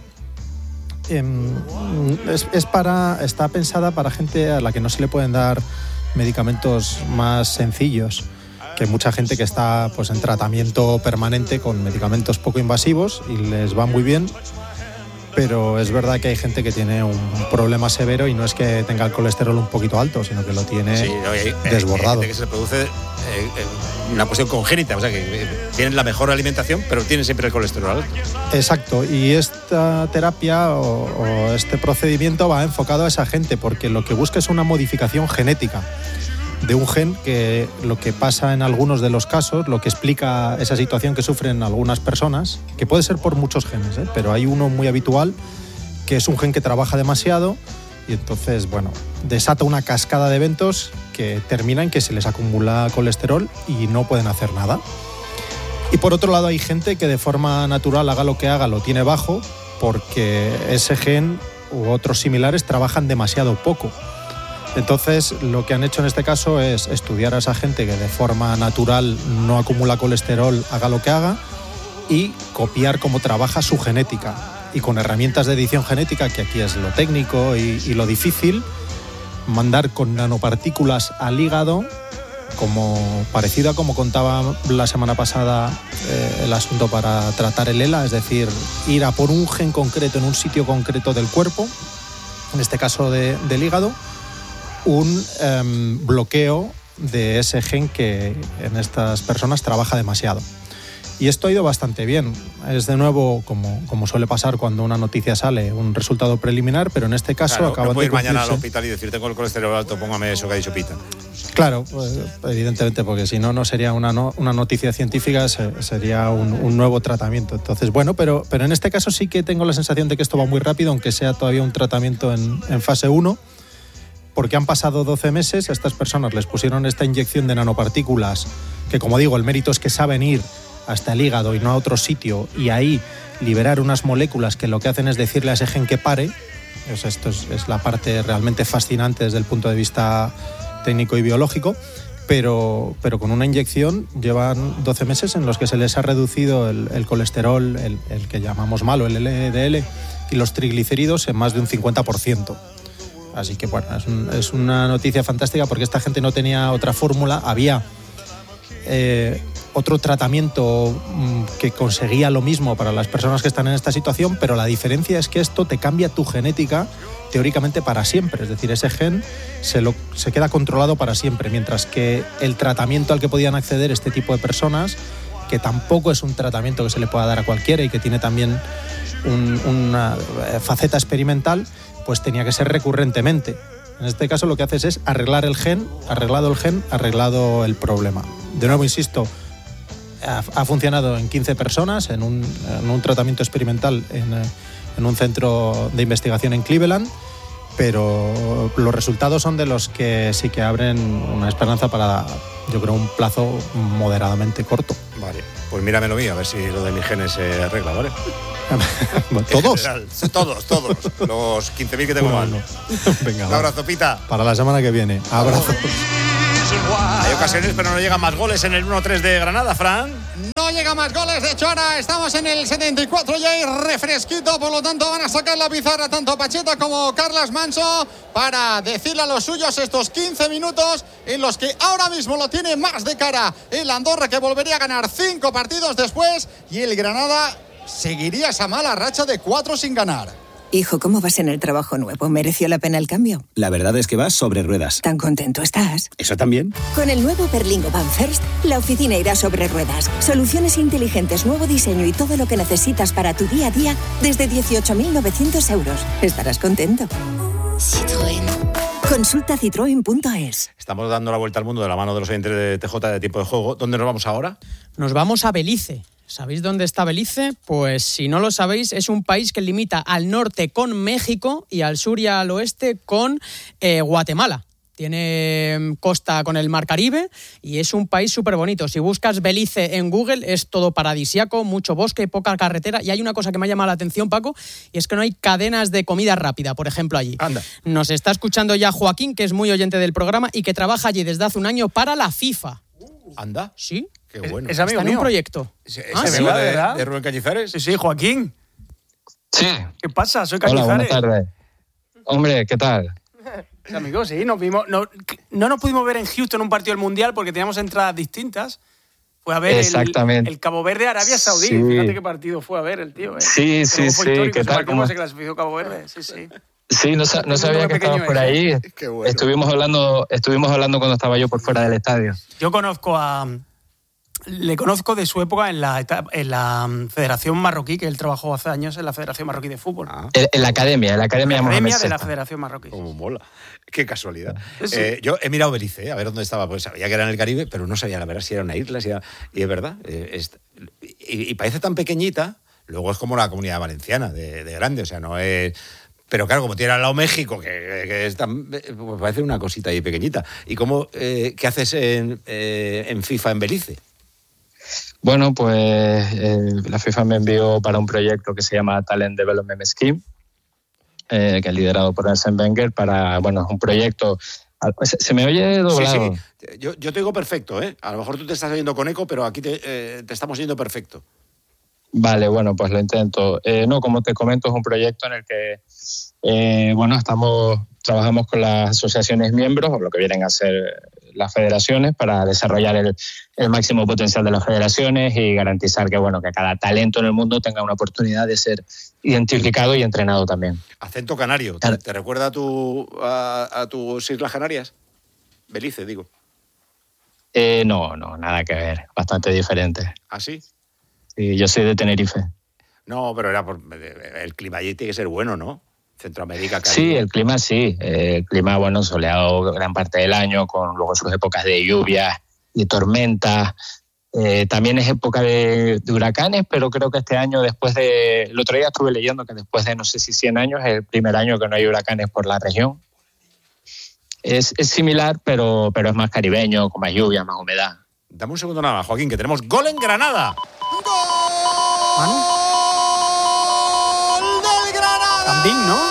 Está pensada para gente a la que no se le pueden dar medicamentos más sencillos, que mucha gente que está pues en tratamiento permanente con medicamentos poco invasivos y les va muy bien, pero es verdad que hay gente que tiene un problema severo y no es que tenga el colesterol un poquito alto, sino que lo tiene desbordado. Hay gente que se produce una cuestión congénita, o sea que tienen la mejor alimentación, pero tienen siempre el colesterol alto. Exacto, y esta terapia o este procedimiento va enfocado a esa gente, porque lo que busca es una modificación genética de un gen que lo que pasa en algunos de los casos, lo que explica esa situación que sufren algunas personas, que puede ser por muchos genes, pero hay uno muy habitual que es un gen que trabaja demasiado y entonces, desata una cascada de eventos que termina en que se les acumula colesterol y no pueden hacer nada. Y por otro lado hay gente que de forma natural, haga lo que haga, lo tiene bajo porque ese gen u otros similares trabajan demasiado poco. Entonces, lo que han hecho en este caso es estudiar a esa gente que de forma natural no acumula colesterol, haga lo que haga, y copiar cómo trabaja su genética. Y con herramientas de edición genética, que aquí es lo técnico y lo difícil, mandar con nanopartículas al hígado, como parecido a como contaba la semana pasada el asunto para tratar el ELA, es decir, ir a por un gen concreto en un sitio concreto del cuerpo, en este caso del hígado, un bloqueo de ese gen que en estas personas trabaja demasiado. Y esto ha ido bastante bien. Es de nuevo, como suele pasar cuando una noticia sale, un resultado preliminar, pero en este caso acaban no puedo de ir mañana al hospital y decir tengo el colesterol alto, póngame eso que ha dicho Pita. Claro, pues, evidentemente, porque si no sería una noticia científica, sería un nuevo tratamiento. Entonces, pero en este caso sí que tengo la sensación de que esto va muy rápido, aunque sea todavía un tratamiento en fase 1, porque han pasado 12 meses, a estas personas les pusieron esta inyección de nanopartículas, que como digo, el mérito es que saben ir hasta el hígado y no a otro sitio, y ahí liberar unas moléculas que lo que hacen es decirle a ese gen que pare. O sea, esto es la parte realmente fascinante desde el punto de vista técnico y biológico, pero con una inyección llevan 12 meses en los que se les ha reducido el colesterol, el que llamamos malo, el LDL, y los triglicéridos en más de un 50%. Así que es una noticia fantástica porque esta gente no tenía otra fórmula, había otro tratamiento que conseguía lo mismo para las personas que están en esta situación, pero la diferencia es que esto te cambia tu genética teóricamente para siempre, es decir, ese gen se queda controlado para siempre, mientras que el tratamiento al que podían acceder este tipo de personas, que tampoco es un tratamiento que se le pueda dar a cualquiera y que tiene también una faceta experimental, pues tenía que ser recurrentemente. En este caso lo que haces es arreglar el gen, arreglado el problema. De nuevo, insisto, ha funcionado en 15 personas en un tratamiento experimental en un centro de investigación en Cleveland, pero los resultados son de los que sí que abren una esperanza para, yo creo, un plazo moderadamente corto. Vale, pues mírame lo mío, a ver si lo de mis genes se arregla, ¿vale? ¿Todos? General, todos, los 15.000 que tengo mal. Venga, un abrazo, Pita. Para la semana que viene. Abrazo. Hay ocasiones, pero no llegan más goles en el 1-3 de Granada, Fran. No llega más goles, de hecho ahora estamos en el 74 y hay refresquito, por lo tanto van a sacar la pizarra tanto Pacheta como Carlas Manso para decirle a los suyos estos 15 minutos en los que ahora mismo lo tiene más de cara el Andorra, que volvería a ganar 5 partidos después, y el Granada seguiría esa mala racha de 4 sin ganar. Hijo, ¿cómo vas en el trabajo nuevo? ¿Mereció la pena el cambio? La verdad es que vas sobre ruedas. ¿Tan contento estás? ¿Eso también? Con el nuevo Berlingo Van First, la oficina irá sobre ruedas. Soluciones inteligentes, nuevo diseño y todo lo que necesitas para tu día a día desde 18.900 euros. Estarás contento. Citroën. Consulta citroen.es. Estamos dando la vuelta al mundo de la mano de los oyentes de TJ de Tiempo de Juego. ¿Dónde nos vamos ahora? Nos vamos a Belice. ¿Sabéis dónde está Belice? Pues si no lo sabéis, es un país que limita al norte con México y al sur y al oeste con Guatemala. Tiene costa con el Mar Caribe y es un país súper bonito. Si buscas Belice en Google es todo paradisiaco, mucho bosque, poca carretera. Y hay una cosa que me ha llamado la atención, Paco, y es que no hay cadenas de comida rápida, por ejemplo, allí. Anda. Nos está escuchando ya Joaquín, que es muy oyente del programa y que trabaja allí desde hace un año para la FIFA. ¿Anda? Sí. Qué bueno. Es amigo Está en mío. un proyecto. ¿Es ¿sí? amigo ¿Verdad? de Rubén Cañizares? Sí, Joaquín. Sí. ¿Qué pasa? Soy Hola, Cañizares. buenas tardes. Hombre, ¿qué tal? Sí, amigos, sí, nos vimos. No nos pudimos ver en Houston un partido del Mundial porque teníamos entradas distintas. Fue a ver el Cabo Verde Arabia Saudí. Sí. Fíjate qué partido fue a ver el tío. Sí, sí, sí. ¿Qué tal? ¿Cómo se clasificó Cabo Verde? Sí, sí. Sí, no sabía que estabas por ahí. Qué bueno. Estuvimos hablando cuando estaba yo por fuera del estadio. Yo le conozco de su época en la Federación Marroquí, que él trabajó hace años en la Federación Marroquí de Fútbol. En la academia Mohamed de VI. la Federación Marroquí. Como mola. Qué casualidad. Sí. Yo he mirado Belice, a ver dónde estaba. Pues sabía que era en el Caribe, pero no sabía la verdad si era una isla. Y es verdad. Y parece tan pequeñita. Luego es como la Comunidad Valenciana, de grande. O sea, no es... Pero claro, como tiene al lado México, que es tan... Pues parece una cosita ahí pequeñita. ¿Y qué haces en FIFA en Belice? Bueno, pues la FIFA me envió para un proyecto que se llama Talent Development Scheme, que es liderado por Arsène Wenger, para, bueno, un proyecto... ¿Se me oye doblado? Sí. Yo te digo perfecto, ¿eh? A lo mejor tú te estás oyendo con eco, pero aquí te estamos oyendo perfecto. Vale, bueno, pues lo intento. No, como te comento, es un proyecto en el que, trabajamos con las asociaciones miembros, o lo que vienen a ser las federaciones, para desarrollar el máximo potencial de las federaciones y garantizar que, que cada talento en el mundo tenga una oportunidad de ser identificado y entrenado también. Acento canario. ¿Te recuerda a tus Islas Canarias? Belice, digo. No, nada que ver. Bastante diferente. ¿Ah, sí? Sí, yo soy de Tenerife. No, pero era el clima allí tiene que ser bueno, ¿no? Centroamérica, Caribe. Sí, el clima sí. El clima, soleado gran parte del año, con luego sus épocas de lluvias y tormentas. También es época de huracanes, pero creo que este año, el otro día estuve leyendo que después de no sé si 100 años, es el primer año que no hay huracanes por la región. Es similar, pero es más caribeño, con más lluvia, más humedad. Dame un segundo nada más, Joaquín, que tenemos gol en Granada. ¿Gol del Granada! Gambín, ¿no?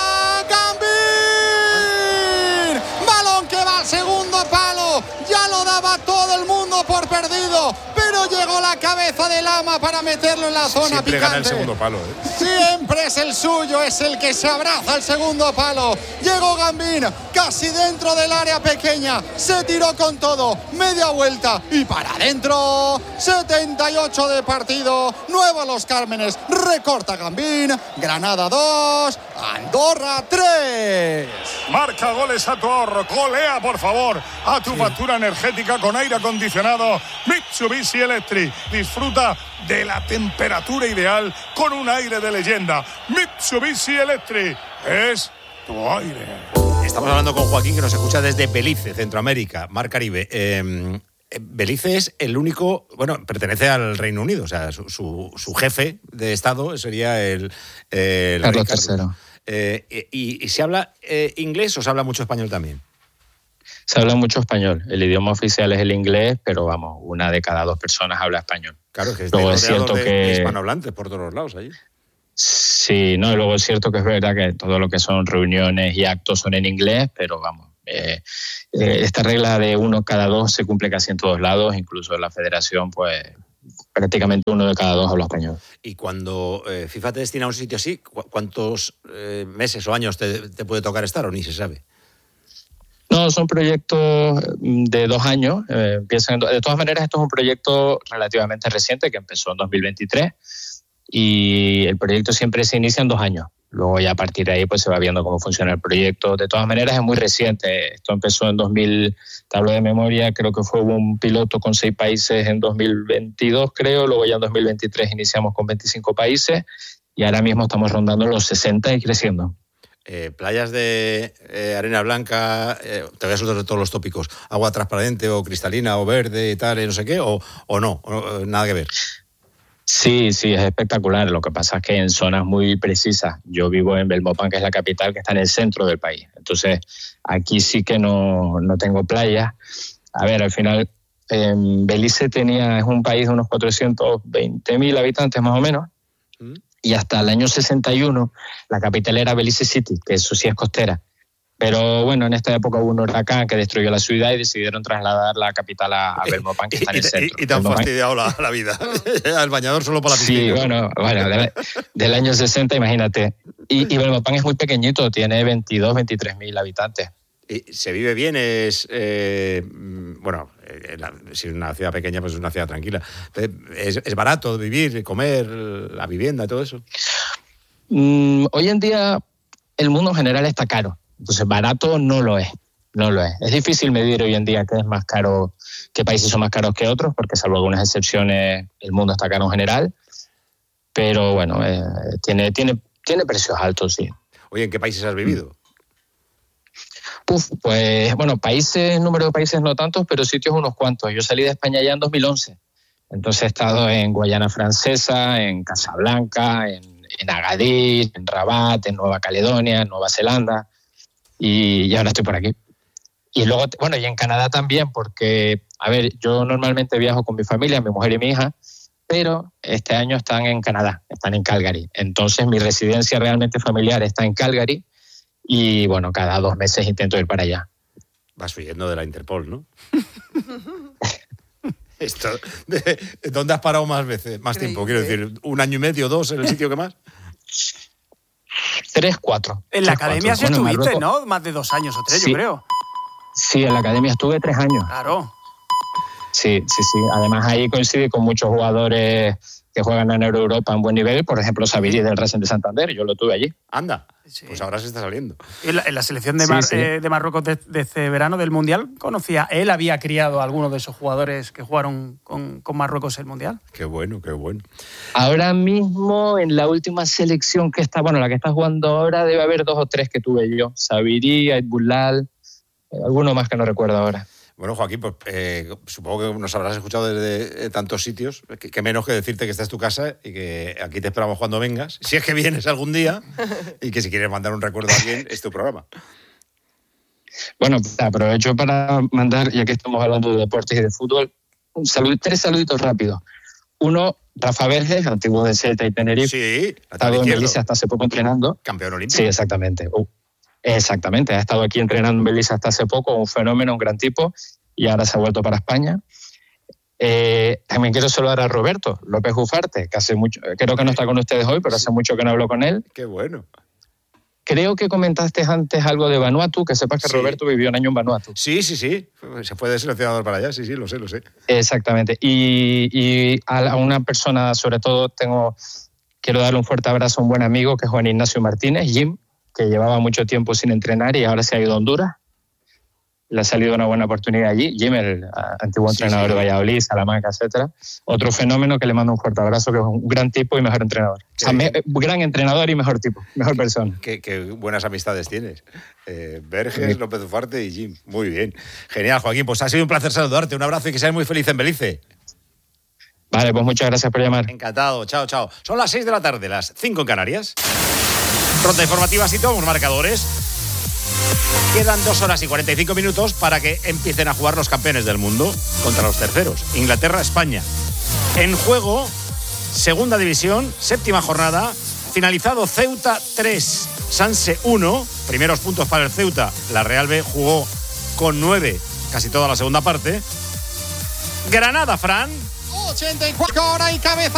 ¡Gambín! Balón que va al segundo palo. Ya lo daba todo el mundo por perdido, pero llegó la cabeza de Lama para meterlo en la zona Siempre picante. gana el segundo palo, ¿eh? Siempre es el suyo, es el que se abraza al segundo palo. Llegó Gambín, casi dentro del área pequeña. Se tiró con todo, media vuelta y para adentro. 78 de partido. Nuevo Los Cármenes, recorta Gambín. Granada 2, Andorra 3. Marca goles a tu ahorro. Golea, por favor, a tu factura energética con aire acondicionado Mitsubishi Electric. Disfruta de la temperatura ideal con un aire de leyenda. Mitsubishi Electric es tu aire. Estamos hablando con Joaquín, que nos escucha desde Belice, Centroamérica, Mar Caribe. Belice es el único, pertenece al Reino Unido, o sea, su jefe de Estado sería el Carlos III. ¿Y se habla inglés o se habla mucho español también? Se habla mucho español. El idioma oficial es el inglés, pero una de cada 2 personas habla español. Claro, es que luego es cierto de hispanohablantes por todos los lados allí. Sí, no, y luego es cierto que es verdad que todo lo que son reuniones y actos son en inglés, pero esta regla de 1 cada 2 se cumple casi en todos lados, incluso en la federación, pues prácticamente 1 de cada 2 habla español. Y cuando FIFA te destina a un sitio así, ¿cuántos meses o años te puede tocar estar o ni se sabe? No, son proyectos de 2 años. De todas maneras, esto es un proyecto relativamente reciente que empezó en 2023 y el proyecto siempre se inicia en 2 años. Luego ya a partir de ahí pues se va viendo cómo funciona el proyecto. De todas maneras es muy reciente. Esto empezó en 2000, te hablo de memoria, creo que hubo un piloto con 6 países en 2022, creo. Luego ya en 2023 iniciamos con 25 países y ahora mismo estamos rondando los 60 y creciendo. Playas de arena blanca, te voy a soltar todos los tópicos, agua transparente o cristalina o verde y tal, y no sé qué, o no, nada que ver. Sí, es espectacular. Lo que pasa es que en zonas muy precisas. Yo vivo en Belmopán, que es la capital, que está en el centro del país. Entonces, aquí sí que no tengo playa. A ver, al final, Belice es un país de unos 420.000 habitantes más o menos. Y hasta el año 61, la capital era Belice City, que eso sí es costera. Pero bueno, en esta época hubo un huracán que destruyó la ciudad y decidieron trasladar la capital a Belmopán, que está en el centro. Y te han fastidiado la vida. El bañador solo para la piscina. Sí, bueno del año 60, imagínate. Y Belmopán es muy pequeñito, tiene 23.000 habitantes. Y se vive bien, si es una ciudad pequeña, pues es una ciudad tranquila. Es barato vivir, comer, la vivienda, todo eso. Hoy en día el mundo en general está caro. Entonces, barato no lo es. Es difícil medir hoy en día qué es más caro, qué países son más caros que otros, porque salvo algunas excepciones, el mundo está caro en general. Pero bueno, tiene precios altos, sí. Oye, ¿en qué países has vivido? Pues, bueno, número de países no tantos, pero sitios unos cuantos. Yo salí de España ya en 2011. Entonces he estado en Guayana Francesa, en Casablanca, en Agadir, en Rabat, en Nueva Caledonia, en Nueva Zelanda. Y ahora estoy por aquí. Y luego, y en Canadá también, porque, a ver, yo normalmente viajo con mi familia, mi mujer y mi hija, pero este año están en Canadá, están en Calgary. Entonces mi residencia realmente familiar está en Calgary y, bueno, cada 2 meses intento ir para allá. Vas huyendo de la Interpol, ¿no? ¿Dónde has parado más tiempo? Quiero decir, 1 año y medio, 2 en el sitio que más. 3, 4. En la academia sí estuviste, Marruecos, ¿no? Más de 2 años o 3, sí, yo creo. Sí, en la academia estuve 3 años. Claro. Sí. Además, ahí coincide con muchos jugadores que juegan en Europa en buen nivel. Por ejemplo, Sabiri del Racing de Santander. Yo lo tuve allí. Anda. Sí. Pues ahora se está saliendo. En la selección de Marruecos de este verano del Mundial, él había criado a algunos de esos jugadores que jugaron con Marruecos el Mundial. Qué bueno. Ahora mismo, en la última selección que está, la que está jugando ahora, debe haber 2 o 3 que tuve yo. Sabiri, Aitboulal, alguno más que no recuerdo ahora. Bueno, Joaquín, pues supongo que nos habrás escuchado desde tantos sitios, que menos que decirte que esta es tu casa y que aquí te esperamos cuando vengas, si es que vienes algún día, y que si quieres mandar un recuerdo a alguien, es tu programa. Bueno, aprovecho para mandar, ya que estamos hablando de deportes y de fútbol, 3 saluditos rápidos. Uno, Rafa Verges, antiguo de Celta y Tenerife. Sí, ha estado en Belice hasta hace poco entrenando. Campeón olímpico. Sí, exactamente. Exactamente, ha estado aquí entrenando en Belice hasta hace poco, un fenómeno, un gran tipo, y ahora se ha vuelto para España. También quiero saludar a Roberto López Ufarte, que hace mucho, creo que no está con ustedes hoy, pero hace mucho que no hablo con él. Qué bueno. Creo que comentaste antes algo de Vanuatu, que sepas que sí. Roberto vivió 1 año en Vanuatu. Sí, se fue de seleccionador para allá, sí, lo sé. Exactamente, y a una persona, sobre todo, quiero darle un fuerte abrazo a un buen amigo, que es Juan Ignacio Martínez, Jim, que llevaba mucho tiempo sin entrenar y ahora se ha ido a Honduras. Le ha salido una buena oportunidad allí. Jim, el antiguo entrenador de Valladolid, Salamanca, etcétera. Otro fenómeno que le mando un fuerte abrazo, que es un gran tipo y mejor entrenador. Gran entrenador y mejor tipo, mejor persona. Qué buenas amistades tienes. Verges, López Ufarte y Jim. Muy bien. Genial, Joaquín. Pues ha sido un placer saludarte. Un abrazo y que seas muy feliz en Belice. Vale, pues muchas gracias por llamar. Encantado. Chao. Son las 6 de la tarde, las 5 en Canarias. Ronda informativa, así tomamos marcadores. Quedan 2 horas y 45 minutos para que empiecen a jugar los campeones del mundo contra los terceros. Inglaterra, España. En juego, segunda división, 7ª jornada. Finalizado Ceuta 3, Sanse 1. Primeros puntos para el Ceuta. La Real B jugó con 9 casi toda la segunda parte. Granada, Fran. 84 hora y cabeza.